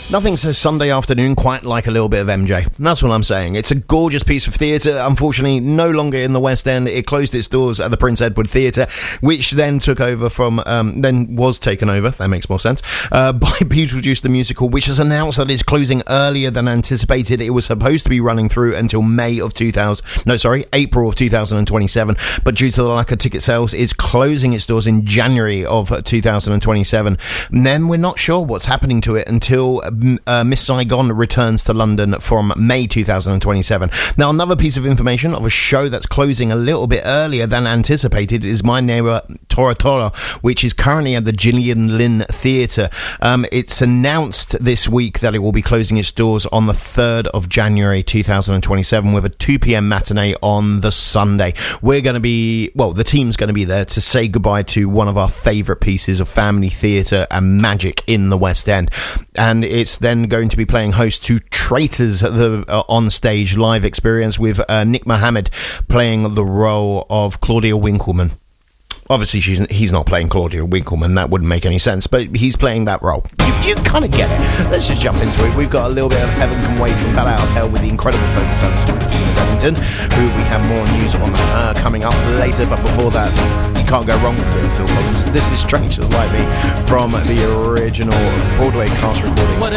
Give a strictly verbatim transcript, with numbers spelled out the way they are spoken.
Nothing says Sunday afternoon quite like a little bit of M J. That's what I'm saying. It's a gorgeous piece of theatre. Unfortunately, no longer in the West End. It closed its doors at the Prince Edward Theatre, which then took over from, um, then was taken over, that makes more sense, uh, by Beetlejuice the Musical, which has announced that it's closing earlier than anticipated. It was supposed to be running through until May of two thousand, no, sorry, April of two thousand twenty-seven, but due to the lack of ticket sales, it's closing its doors in January of two thousand twenty-seven. And then we're not sure what's happening to it until Uh, Miss Saigon returns to London from May two thousand twenty-seven. Now, another piece of information of a show that's closing a little bit earlier than anticipated is My Neighbour Tora Tora, which is currently at the Gillian Lynn Theatre. Um, it's announced this week that it will be closing its doors on the third of January two thousand twenty-seven with a two p.m. matinee on the Sunday. We're going to be, well, the team's going to be there to say goodbye to one of our favourite pieces of family theatre and magic in the West End. And it's then going to be playing host to Traitors, the uh, on-stage live experience with uh, Nick Mohammed playing the role of Claudia Winkleman. Obviously, she's, he's not playing Claudia Winkleman. That wouldn't make any sense, but he's playing that role. You, you kind of get it. Let's just jump into it. We've got a little bit of Heaven Can Wait from Bat Out of Hell with the incredible folk talents of Tina Bennington, who we have more news on her coming up later. But before that, you can't go wrong with a bit of Phil Collins. This is Strangers Like Me from the original Broadway cast recording. What